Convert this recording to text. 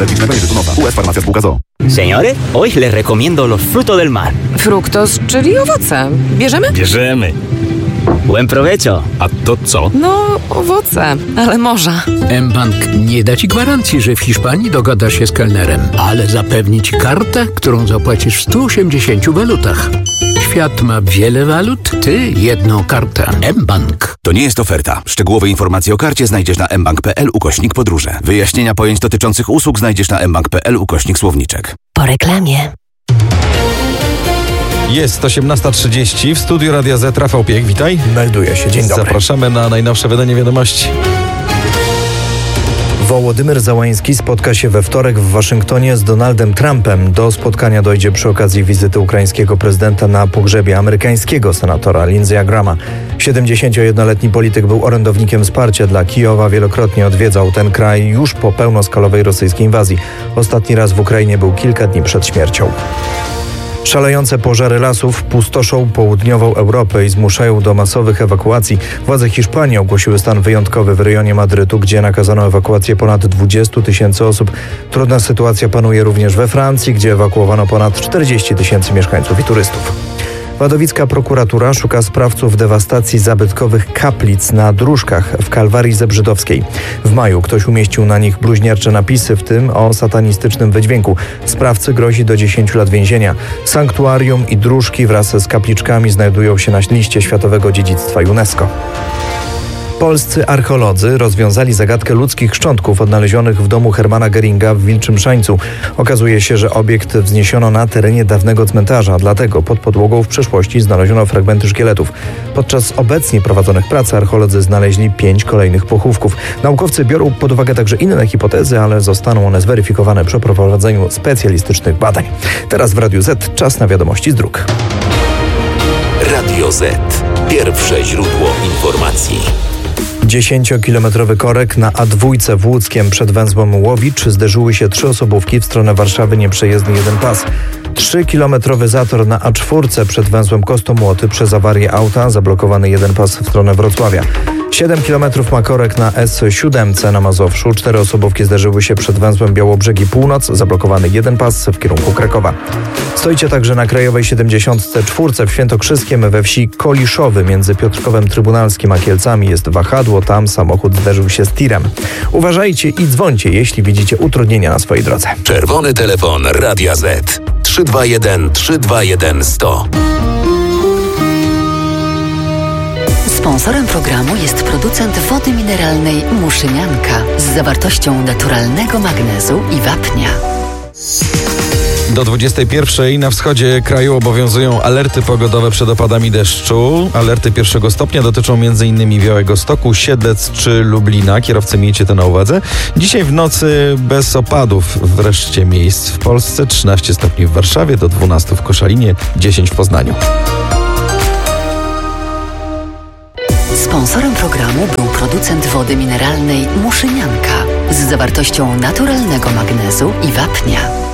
US Farmacia Spółka ZOO. Señores, hoy les recomiendo los frutos del mar. Fruktos, czyli owoce. Bierzemy? Bierzemy. Buen provecho. A to co? No, owoce, ale morza. mBank nie da Ci gwarancji, że w Hiszpanii dogadasz się z kelnerem, ale zapewni Ci kartę, którą zapłacisz w 180 walutach. Świat ma wiele walut, Ty jedną kartę. mBank. To nie jest oferta. Szczegółowe informacje o karcie znajdziesz na mbank.pl/podróże. Wyjaśnienia pojęć dotyczących usług znajdziesz na mbank.pl/słowniczek. Po reklamie. Jest 18:30 w studiu Radia Z. Rafał Piech, witaj. Melduje się, dzień dobry. Zapraszamy na najnowsze wydanie wiadomości. Wołodymyr Załański spotka się we wtorek w Waszyngtonie z Donaldem Trumpem. Do spotkania dojdzie przy okazji wizyty ukraińskiego prezydenta na pogrzebie amerykańskiego senatora Lindsey'a Grahama. 71-letni polityk był orędownikiem wsparcia dla Kijowa, wielokrotnie odwiedzał ten kraj już po pełnoskalowej rosyjskiej inwazji. Ostatni raz w Ukrainie był kilka dni przed śmiercią. Szalejące pożary lasów pustoszą południową Europę i zmuszają do masowych ewakuacji. Władze Hiszpanii ogłosiły stan wyjątkowy w rejonie Madrytu, gdzie nakazano ewakuację ponad 20 000 osób. Trudna sytuacja panuje również we Francji, gdzie ewakuowano ponad 40 000 mieszkańców i turystów. Wadowicka prokuratura szuka sprawców dewastacji zabytkowych kaplic na Dróżkach w Kalwarii Zebrzydowskiej. W maju ktoś umieścił na nich bluźniercze napisy, w tym o satanistycznym wydźwięku. Sprawcy grozi do 10 lat więzienia. Sanktuarium i Dróżki wraz z kapliczkami znajdują się na liście Światowego Dziedzictwa UNESCO. Polscy archeolodzy rozwiązali zagadkę ludzkich szczątków odnalezionych w domu Hermana Göringa w Wilczym Szańcu. Okazuje się, że obiekt wzniesiono na terenie dawnego cmentarza, dlatego pod podłogą w przeszłości znaleziono fragmenty szkieletów. Podczas obecnie prowadzonych prac archeolodzy znaleźli 5 kolejnych pochówków. Naukowcy biorą pod uwagę także inne hipotezy, ale zostaną one zweryfikowane przy przeprowadzeniu specjalistycznych badań. Teraz w Radiu Z czas na wiadomości z dróg. Radio Z. Pierwsze źródło informacji. 10-kilometrowy korek na A2 w Łódzkiem przed węzłem Łowicz zderzyły się 3 osobówki w stronę Warszawy, nieprzejezdny jeden pas. 3-kilometrowy zator na A4 przed węzłem Kostomłoty przez awarię auta, zablokowany jeden pas w stronę Wrocławia. 7 kilometrów ma korek na S7 na Mazowszu. 4 osobówki zderzyły się przed węzłem Białobrzegi Północ, zablokowany jeden pas w kierunku Krakowa. Stoicie także na Krajowej 74 w Świętokrzyskiem we wsi Koliszowy między Piotrkowem Trybunalskim a Kielcami jest wahadło, tam samochód zderzył się z tirem. Uważajcie i dzwońcie, jeśli widzicie utrudnienia na swojej drodze. Czerwony telefon Radia Z 321 321 100. Sponsorem programu jest producent wody mineralnej Muszynianka z zawartością naturalnego magnezu i wapnia. Do 21:00 na wschodzie kraju obowiązują alerty pogodowe przed opadami deszczu. Alerty 1. stopnia dotyczą m.in. Białegostoku, Siedlec czy Lublina. Kierowcy, miejcie to na uwadze. Dzisiaj w nocy bez opadów w reszcie miejsc w Polsce. 13 stopni w Warszawie, do 12 w Koszalinie, 10 w Poznaniu. Sponsorem programu był producent wody mineralnej Muszynianka z zawartością naturalnego magnezu i wapnia.